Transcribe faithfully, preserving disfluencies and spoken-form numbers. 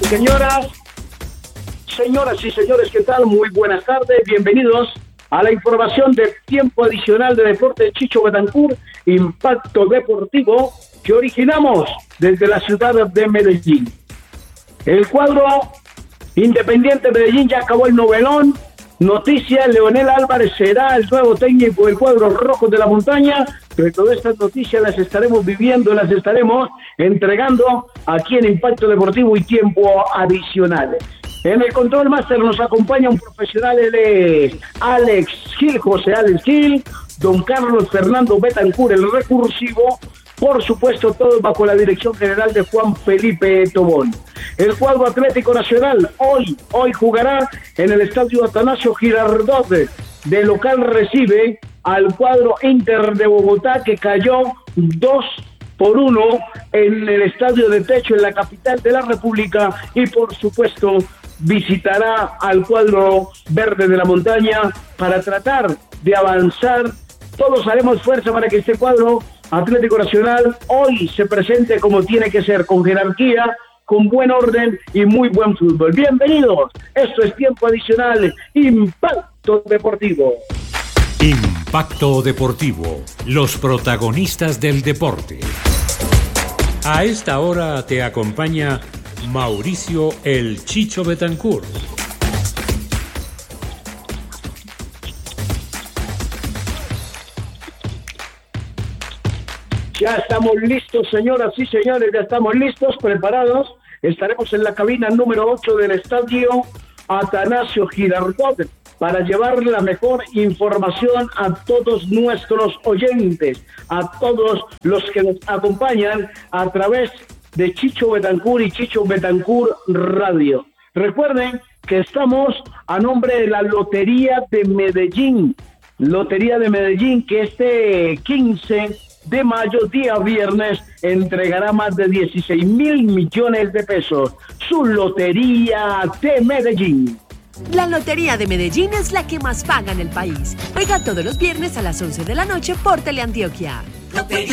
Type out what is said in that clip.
Señoras, señoras y señores, ¿qué tal? Muy buenas tardes, bienvenidos a la información del tiempo adicional de Deportes Chicho Betancur, Impacto Deportivo, que originamos desde la ciudad de Medellín. El cuadro Independiente Medellín ya acabó el novelón. Noticia: Leonel Álvarez será el nuevo técnico del cuadro rojo de la montaña, pero todas estas noticias las estaremos viviendo, las estaremos entregando aquí en Impacto Deportivo y Tiempo Adicional. En el control máster nos acompaña un profesional, él es Alex Gil, José Alex Gil, don Carlos Fernando Betancur, el recursivo, por supuesto todo bajo la dirección general de Juan Felipe Tobón. El cuadro Atlético Nacional hoy, hoy jugará en el estadio Atanasio Girardot. De local recibe al cuadro Inter de Bogotá, que cayó dos por uno en el estadio de Techo en la capital de la República, y por supuesto visitará al cuadro verde de la montaña para tratar de avanzar. Todos haremos fuerza para que este cuadro Atlético Nacional hoy se presente como tiene que ser, con jerarquía, con buen orden y muy buen fútbol. Bienvenidos, esto es Tiempo Adicional, Impacto Deportivo. Impacto Deportivo, los protagonistas del deporte. A esta hora te acompaña Mauricio El Chicho Betancur. Ya estamos listos, señoras y señores, ya estamos listos, preparados. Estaremos en la cabina número ocho del estadio Atanasio Girardot para llevar la mejor información a todos nuestros oyentes, a todos los que nos acompañan a través de Chicho Betancur y Chicho Betancur Radio. Recuerden que estamos a nombre de la Lotería de Medellín, Lotería de Medellín, que este quince de mayo, día viernes, entregará más de dieciséis mil millones de pesos. Su Lotería de Medellín. La Lotería de Medellín es la que más paga en el país. Juega todos los viernes a las once de la noche por Teleantioquia. Lotería